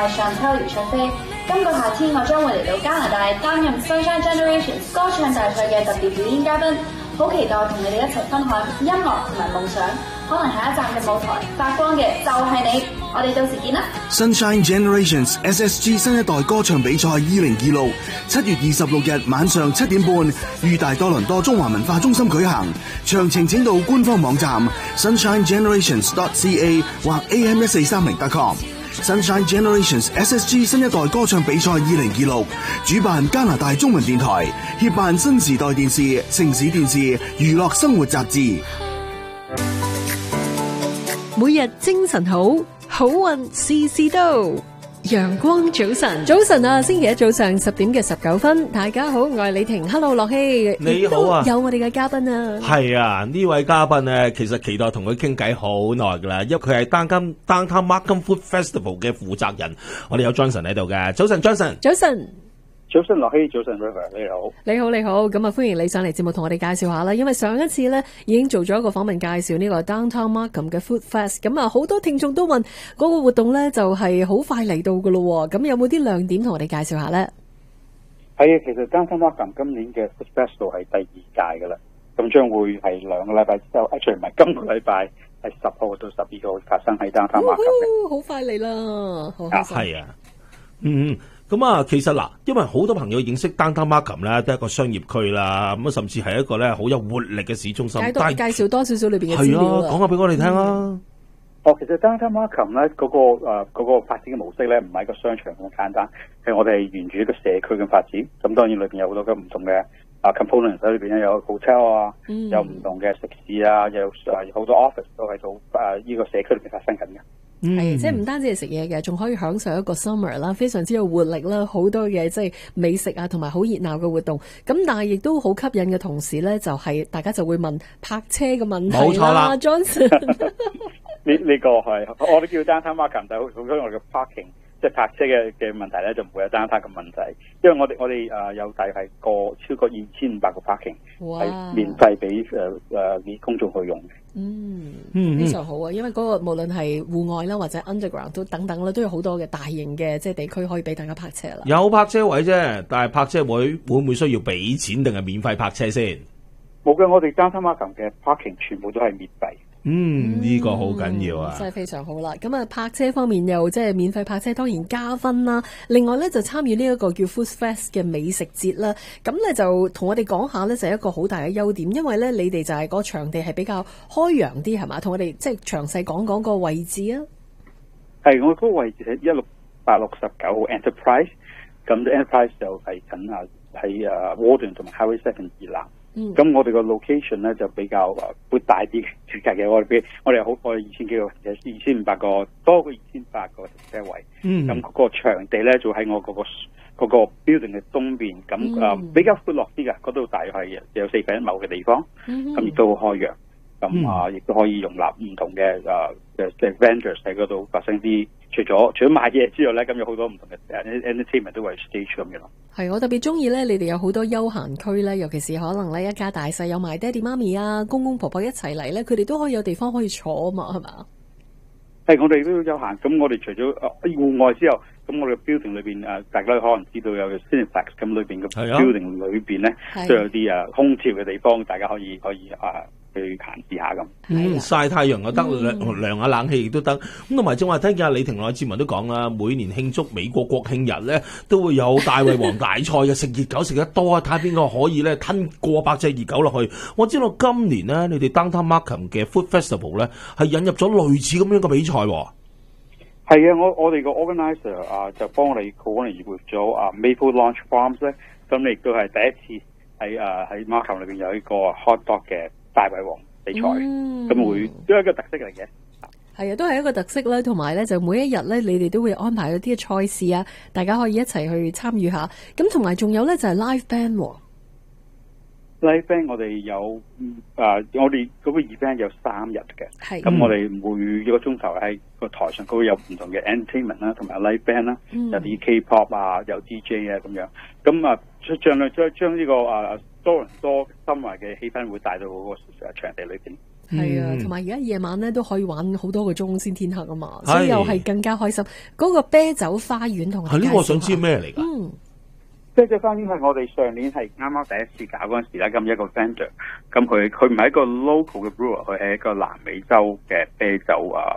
係 Chantel 姚卓飛。今個夏天我將會嚟到加拿大擔任 Sunshine Generations 歌唱大賽嘅特別表演嘉賓，好期待同你哋一齊分享音樂同埋夢想。可能下一站嘅舞台發光嘅就係你，我哋到時見啦 ！Sunshine Generations SSG 新一代歌唱比賽2026，7月26日晚上7點半，於大多倫多中華文化中心舉行。詳情請到官方網站 sunshinegenerations.ca 或 am1430.com。Sunshine Generations SSG 新一代歌唱比賽2026，主辦加拿大中文電台，協辦新時代電視、城市電視、娛樂生活雜誌。 每日精神好，好運事事到。陽光早晨，早晨啊！星期一早上10點嘅19分，大家好，我係李婷 ，Hello 樂希， 你好啊， 有我哋嘅嘉賓啊， 係啊，呢位嘉賓咧，其實期待同佢傾偈好耐噶啦，因為佢係 Downtown Markham Food Festival 嘅負責人，我哋有 Johnson 喺度嘅，早晨 Johnson， 早晨。 早晨樂希，早晨 River， 你好， 你好，你好，咁啊歡迎你上嚟節目同我哋介紹下啦。因為上一次咧已經做咗一個訪問介紹呢個 Downtown Markham 嘅 Food Fest， 咁啊好多聽眾都問嗰個活動咧就係好快嚟到噶咯，咁有冇啲亮點同我哋介紹下咧？ 係啊，其實 Downtown Markham 今年嘅 Food Festival 係第2屆噶啦，咁將會係2個禮拜之後，actually 唔係今個禮拜係10號到12號發生喺 Downtown Markham 嘅， 好快嚟啦，好開心。 係啊，咁啊，其實嗱，因為好多朋友認識 Downtown Markham 咧，都係一個商業區啦，咁啊，甚至係一個咧好有活力嘅市中心。 介紹多少少裏邊嘅資料啊， 講下俾我哋聽啦。 其實 Downtown Markham 咧嗰個發展嘅模式咧，唔係一個商場咁簡單，係我哋係沿住一個社區嘅發展。咁當然裏邊有好多嘅唔同嘅components 喺裏邊咧，有 hotel 啊，有唔同嘅食肆啊，有好多 office 都喺度呢個社區裏邊發生緊嘅。 係，即係唔單止係食嘢嘅，仲可以享受一個 summer 啦，非常之有活力啦，好多嘅即係美食啊，同埋好熱鬧嘅活動。咁但係亦都好吸引嘅同時咧，就係大家就會問泊車嘅問題啦。冇錯啦 ，Johnson 呢個係我哋叫 Downtown Markham，但係好多我哋嘅 parking 即係泊車嘅問題咧，就唔會有 downtown 嘅問題，因為我哋有大概超過2500個 parking 係免費俾公眾去用嘅。 非常好啊！因為嗰個無論係戶外啦，或者 underground 都等等啦，都有好多嘅大型嘅即係地區可以俾大家泊車啦。 有泊車位啫，但係泊車位會唔會需要俾錢定係免費泊車先？ 冇嘅，我哋 Downtown Markham嘅 parking 全部都係免費。 呢個好緊要啊！ 真係非常好啦。咁啊，泊車方面又即係免費泊車，當然加分啦。另外咧就參與呢一個叫 Food Fest 嘅美食節啦。咁咧就同我哋講下咧，就係一個好大嘅優點，因為咧你哋就係個場地係比較開揚啲，係嘛？同我哋即係詳細講講個位置啊。 係，我嗰個位置係16869號 Enterprise， 咁 Enterprise 就係近喺Warden 同埋 Highway 7以南。咁我哋個 location 咧就比較會大啲設計嘅，我哋有好過2000幾個，有2500個，多過2800個停車位。咁嗰個場地咧就喺我嗰個 building 嘅東邊，咁比較闊落啲嘅，嗰度大約係有4分1畝嘅地方，咁亦都好開揚。咁亦都可以容納唔同嘅vendors 喺嗰度發生啲，除咗賣嘢之外咧，咁有好多唔同嘅 entertainment 都會 stage 咁樣咯。係， 我特別中意咧，你哋有好多休閒區咧，尤其是可能咧一家大細有埋爹哋媽咪啊、公公婆婆一齊嚟咧，佢哋都可以有地方可以坐啊嘛，係嘛？係， 我哋都休閒。咁我哋除咗戶外之後，咁我哋 building 裏邊大家可能知道有個 Cineplex， 咁裏邊嘅 building 裏邊咧都有啲空調嘅地方，大家可以去閒置下咁。 曬太陽又得，涼下冷氣亦都得。咁同埋正話聽見阿李婷同阿志文都講啦，每年慶祝美國國慶日咧，都會有大胃王大賽嘅，食熱狗食得多啊，睇下邊個可以咧吞過百隻熱狗落去。我知道今年咧，你哋 Downtown Markham 嘅 Food Festival 咧係引入咗類似咁樣嘅比賽。 係啊，我哋個 organizer 就幫我哋 coordinate with 咗Maple Launch Farms 咧，咁亦都係第一次喺 Markham 裏邊有一個 hot dog 嘅大胃王比賽，咁會都係一個特色嚟嘅。係啊，都係一個特色啦，同埋咧就每一日咧，你哋都會安排一啲嘅賽事啊，大家可以一齊去參與下。咁同埋仲有咧就係 live band。live band 我哋有我哋嗰個 event 有3日嘅，咁我哋每一個鐘頭喺個台上都會有唔同嘅 entertainment 啦，同埋 live band 啦，有啲 K-pop 啊，有 DJ 啊咁樣，咁盡量將呢個多倫多氛圍嘅氣氛會帶到嗰個場地裏邊。 係啊，同埋而家夜晚咧都可以玩好多個鐘先天黑啊嘛，所以又係更加開心。嗰個啤酒花園同係呢個我想知咩嚟㗎？ 啤酒花園係我哋上年係啱啱第一次搞嗰陣時咧，咁一個 vendor， 咁佢唔係一個 local 嘅 brewer， 佢係一個南美洲嘅啤酒啊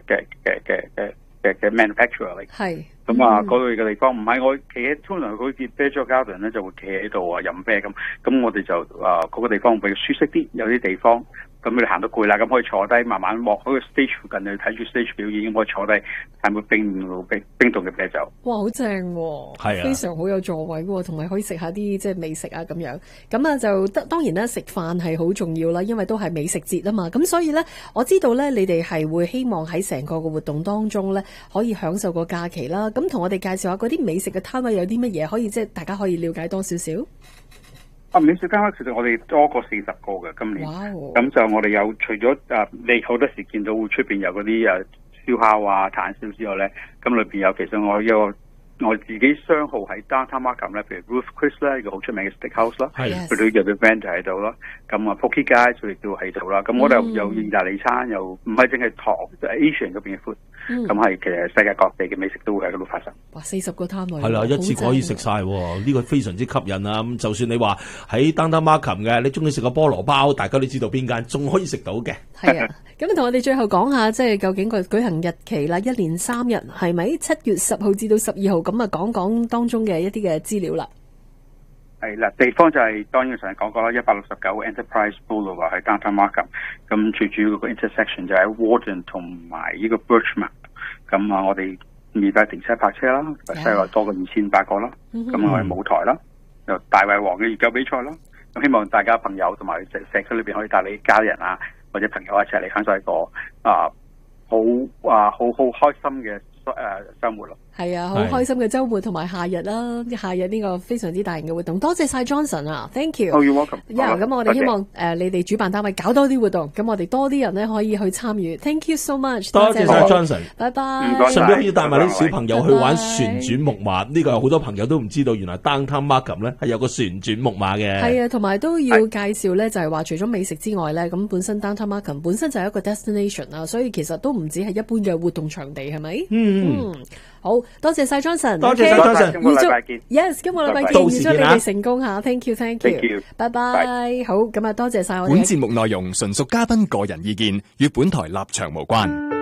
嘅 manufacturer 嚟。係。咁啊，嗰度嘅地方唔係我企喺，通常佢啲啤酒 garden 咧就會企喺度啊飲啤咁我哋就嗰個地方會比較舒適啲，有啲地方。咁你行到攰啦，咁可以坐低慢慢望嗰個 stage 附近去睇住 stage 表演，可以坐低睇杯冰凍嘅啤酒。 哇，好正喎！係啊，非常好有座位喎，同埋可以食下啲即係美食啊咁樣。咁啊就當然啦，食飯係好重要啦，因為都係美食節啊嘛。咁所以咧，我知道咧，你哋係會希望喺成個嘅活動當中咧，可以享受個假期啦。咁同我哋介紹下嗰啲美食嘅攤位有啲乜嘢，可以即係大家可以了解多少少。 美食攤位其實我哋多過40個嘅今年，咁就我哋有除咗你好多時見到出邊有嗰啲燒烤啊、炭燒之外咧，咁裏邊有其實我自己商號喺 Downtown Markham 咧，譬如 Ruth Chris 咧，一個好出名嘅 steakhouse 啦，佢都有啲 event 喺度啦。咁啊 Poke Guys 亦都喺度啦。咁我哋有意大利餐，又唔係淨係糖，就係 Asian 嗰邊嘅 food。咁係其實世界各地嘅美食都會喺嗰度發生。 哇，40個攤位， 係啦，一次過可以食晒，呢個非常之吸引啊！咁就算你話喺 Downtown Markham 嘅，你中意食個菠蘿包，大家都知道邊間，仲可以食到嘅。 係啊，咁同我哋最後講下，即係究竟個舉行日期啦，1連3日係咪7月10號至到12號？咁啊，講講當中嘅一啲嘅資料啦。 係啦，地方就係當然上講過啦，169 Enterprise Boulevard 喺 Downtown Markham， 咁最主要嗰個 intersection 就喺 Warden 同埋呢個 Birchmount。咁啊，我哋免費停車泊車啦，西內多過2800個啦。咁我哋舞台啦，又大胃王嘅熱狗比賽啦。咁希望大家朋友同埋社區裏邊可以帶你家人啊，或者朋友一齊嚟享受一個好開心嘅生活咯。 係啊，好開心嘅週末同埋夏日啦，夏日呢個非常之大型嘅活動，多謝晒 Johnson 啊 ，Thank you。 You're welcome。 咁我哋希望你哋主辦單位搞多啲活動，咁我哋多啲人咧可以去參與。Thank you so much。 多謝晒 Johnson。 拜拜。 順便可以帶埋啲小朋友去玩旋轉木馬，呢個有好多朋友都唔知道，原來 Downtown Markham 咧係有個旋轉木馬嘅。係啊，同埋都要介紹咧，就係話除咗美食之外咧，咁本身 Downtown Markham 本身就係一個 destination 啊，所以其實都唔止係一般嘅活動場地，係咪？好多謝晒 Johnson， 多謝晒 Johnson， 今個禮拜見。 Yes， 今個禮拜見，預祝你哋成功吓 ，Thank you，Thank you，拜拜。好，咁啊，多謝晒我哋。 本節目內容純屬嘉賓個人意見，與本台立場無關。